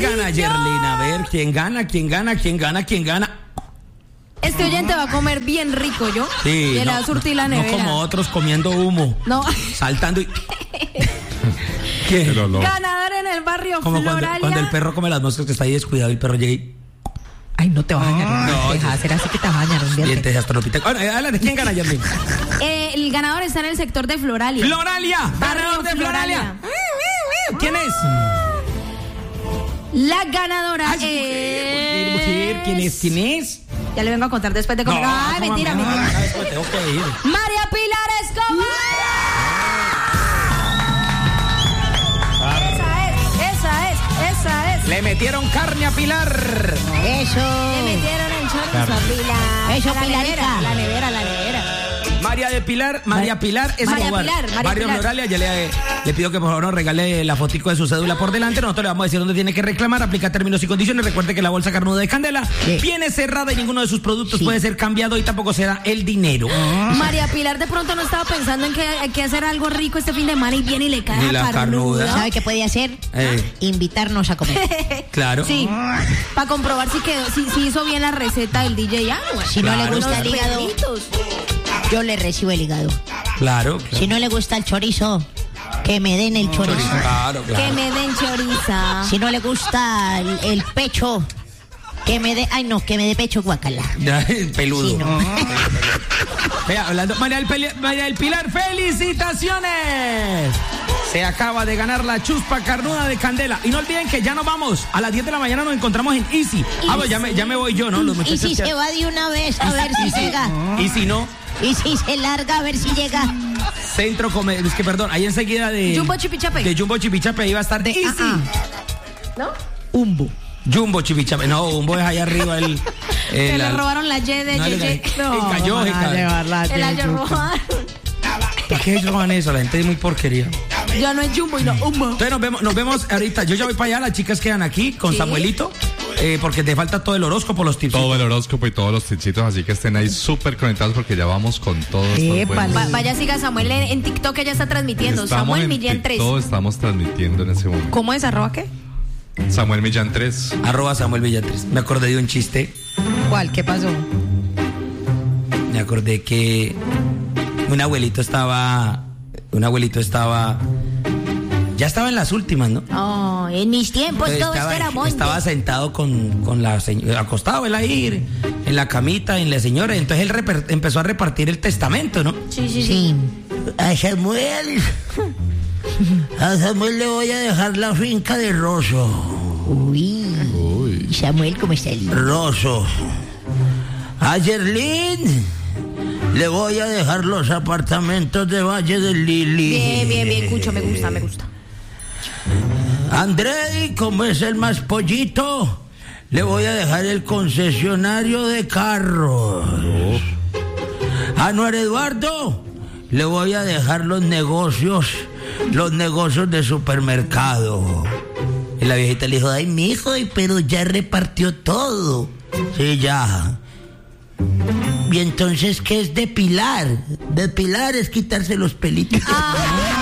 gana, Yerlin? A ver, ¿quién gana? Este oyente va a comer bien rico, ¿yo? Sí. Le va a surtir la nevera. No como otros comiendo humo. No. Saltando y... ¿Qué? Ganador en el barrio Como Floralia. cuando el perro come las moscas que está ahí descuidado y el perro llega y... Ay, no te vas a dañar. No, deja de hacer así que te vas a dañar un dientes de astronopita. Bueno, adelante, ¿quién gana, Yerlin? El ganador está en el sector de Floralia. ¡Floralia! ¡Ganador de Floralia! ¿Quién es? La ganadora Mujer, ¿quién es? Ya le vengo a contar después de comer. Ay, mentira. Después tengo que ir. María Pilar Escobar. Esa es. Le metieron carne a Pilar. Eso. Le metieron el chorizo a Pilar. Eso, La Pilarica. nevera. María Pilar Escobar. María Barrio Pilar. Floralia, ya le pido que por favor nos regale la fotico de su cédula por delante. Nosotros le vamos a decir dónde tiene que reclamar, aplica términos y condiciones. Recuerde que la bolsa carnuda de Candela viene cerrada y ninguno de sus productos puede ser cambiado y tampoco será el dinero. María Pilar de pronto no estaba pensando en que hay que hacer algo rico este fin de semana y viene y le cae Y la carnuda. ¿Sabe qué puede hacer? Invitarnos a comer. Claro. Sí, para comprobar si hizo bien la receta del DJ. Si no le Claro. gusta el hígado, yo le recibo el hígado. Claro. Si no le gusta el chorizo, que me den el chorizo. Claro. Que me den choriza. Si no le gusta el pecho, que me dé... Ay, no, que me dé pecho guacala. Peludo. Sí, no. Vea, hablando, María del Pilar, ¡felicitaciones! Se acaba de ganar la chuspa carnuda de Candela. Y no olviden que ya nos vamos. A las 10 de la mañana nos encontramos en Easy. Pues ya me voy yo, ¿no? Los Y muchachos si se va de una vez, a ver si llega. Y si no, Y si se larga, a ver si llega. Centro Comercial. Es que perdón, ahí enseguida de Jumbo Chipichape. De Jumbo Chipichape iba a estar Easy. ¿No? Umbo. Jumbo Chipichape. No, Jumbo es allá arriba el. Que le robaron la Y de no, Yeye. cayó, Se la robaron. ¿Para qué roban eso? La gente es muy porquería. Ya no es Jumbo y no Umbo. Entonces nos vemos ahorita. Yo ya voy para allá, las chicas quedan aquí con Samuelito. Porque te falta todo el horóscopo, los tips. Todo el horóscopo y todos los tipsitos, así que estén ahí súper conectados porque ya vamos con todo. Vaya, siga Samuel en TikTok, ella está transmitiendo. Estamos Samuel en Millán 3. TikTok, estamos transmitiendo en ese momento. ¿Cómo es? ¿Arroba qué? Samuel Millán 3. @Samuel Villatres. Me acordé de un chiste. ¿Cuál? ¿Qué pasó? Me acordé que un abuelito estaba. Ya estaba en las últimas, ¿no? Oh, en mis tiempos todo esto era monte. Estaba sentado con la señora, acostado él ahí, en la camita, en la señora. Entonces él empezó a repartir el testamento, ¿no? Sí. A Samuel le voy a dejar la finca de Rosso. Uy. Samuel, ¿cómo está el Rosso. A Yerlin le voy a dejar los apartamentos de Valle del Lili. Bien, Cucho, me gusta. Andrei, como es el más pollito, le voy a dejar el concesionario de carros. A Noel Eduardo le voy a dejar los negocios de supermercado. Y la viejita le dijo, ay, mijo, pero ya repartió todo. Sí, ya. Y entonces, ¿qué es depilar? Depilar es quitarse los pelitos.